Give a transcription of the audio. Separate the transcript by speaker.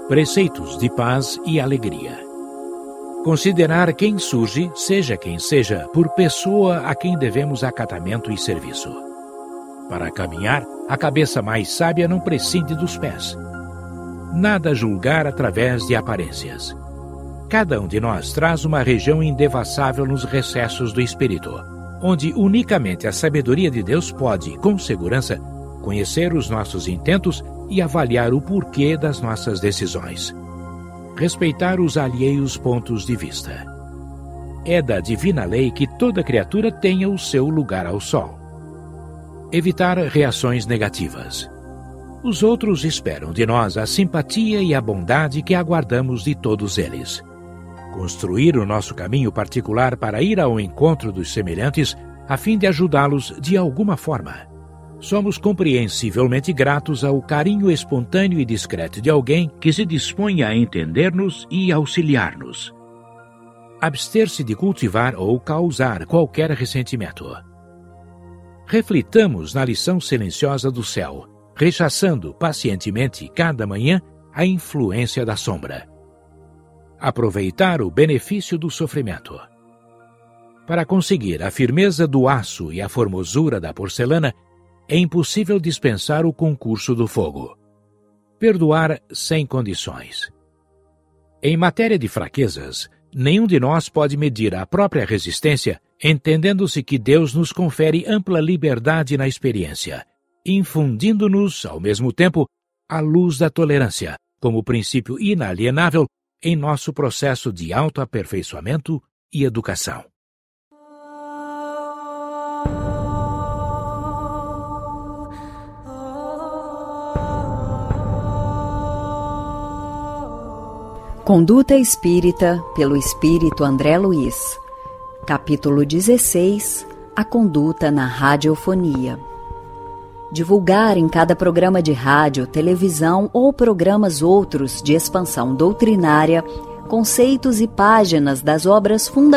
Speaker 1: preceitos de paz e alegria. Considerar quem surge, seja quem seja, por pessoa a quem devemos acatamento e serviço. Para caminhar, a cabeça mais sábia não prescinde dos pés. Nada julgar através de aparências. Cada um de nós traz uma região indevassável nos recessos do espírito, onde unicamente a sabedoria de Deus pode, com segurança, conhecer os nossos intentos e avaliar o porquê das nossas decisões. Respeitar os alheios pontos de vista. É da divina lei que toda criatura tenha o seu lugar ao sol. Evitar reações negativas. Os outros esperam de nós a simpatia e a bondade que aguardamos de todos eles. Construir o nosso caminho particular para ir ao encontro dos semelhantes, a fim de ajudá-los de alguma forma. Somos compreensivelmente gratos ao carinho espontâneo e discreto de alguém que se dispõe a entender-nos e auxiliar-nos. Abster-se de cultivar ou causar qualquer ressentimento. Reflitamos na lição silenciosa do céu, rechaçando pacientemente cada manhã a influência da sombra. Aproveitar o benefício do sofrimento. Para conseguir a firmeza do aço e a formosura da porcelana, é impossível dispensar o concurso do fogo. Perdoar sem condições. Em matéria de fraquezas, nenhum de nós pode medir a própria resistência, entendendo-se que Deus nos confere ampla liberdade na experiência, infundindo-nos, ao mesmo tempo, a luz da tolerância, como princípio inalienável em nosso processo de autoaperfeiçoamento e educação.
Speaker 2: Conduta Espírita, pelo Espírito André Luiz. Capítulo 16. A conduta na radiofonia. Divulgar em cada programa de rádio, televisão ou programas outros de expansão doutrinária conceitos e páginas das obras fundamentais